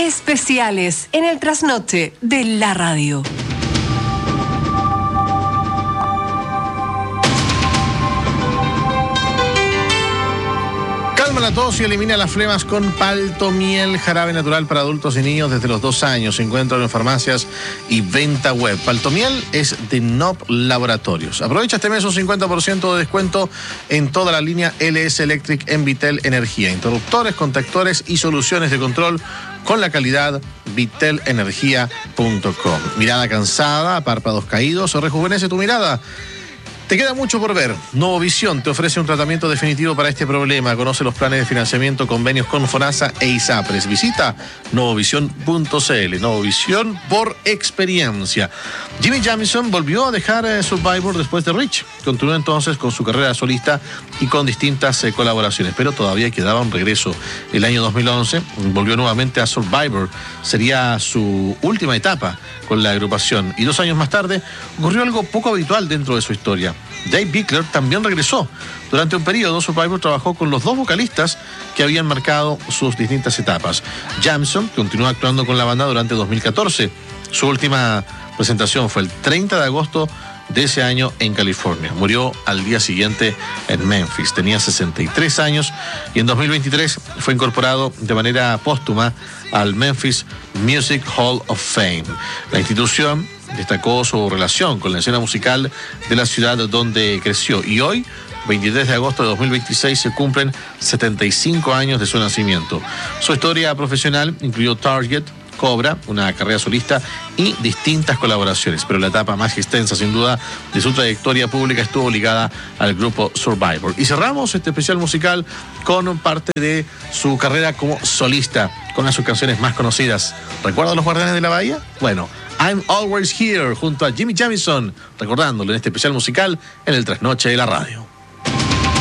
Especiales en el trasnoche de la radio. Calma la tos y elimina las flemas con Paltomiel, jarabe natural para adultos y niños desde los 2 años. Se encuentra en farmacias y venta web. Paltomiel es de Nob Laboratorios. Aprovecha este mes un 50% de descuento en toda la línea LS Electric en Vitel Energía. Interruptores, contactores y soluciones de control con la calidad vitelenergia.com. Mirada cansada, párpados caídos, rejuvenece tu mirada. Te queda mucho por ver. Novovisión te ofrece un tratamiento definitivo para este problema. Conoce los planes de financiamiento, convenios con FONASA e ISAPRES. Visita novovision.cl. Novovisión por experiencia. Jimmy Jamison volvió a dejar Survivor después de Rich. Continuó entonces con su carrera solista y con distintas colaboraciones, pero todavía quedaba un regreso. El año 2011 volvió nuevamente a Survivor. Sería su última etapa con la agrupación. Y 2 años más tarde ocurrió algo poco habitual dentro de su historia. Dave Bickler también regresó. Durante un periodo, Survivor trabajó con los 2 vocalistas que habían marcado sus distintas etapas. Jamison continuó actuando con la banda durante 2014. Su última presentación fue el 30 de agosto de ese año en California. Murió al día siguiente en Memphis. Tenía 63 años y en 2023 fue incorporado de manera póstuma al Memphis Music Hall of Fame. La institución destacó su relación con la escena musical de la ciudad donde creció y hoy, 23 de agosto de 2026, se cumplen 75 años de su nacimiento. Su historia profesional incluyó Target, Cobra, una carrera solista y distintas colaboraciones, pero la etapa más extensa, sin duda, de su trayectoria pública estuvo ligada al grupo Survivor. Y cerramos este especial musical con parte de su carrera como solista, con una de sus canciones más conocidas. ¿Recuerdan Los Guardianes de la Bahía? Bueno, I'm Always Here, junto a Jimmy Jamison, recordándolo en este especial musical en el Trasnoche de la Radio.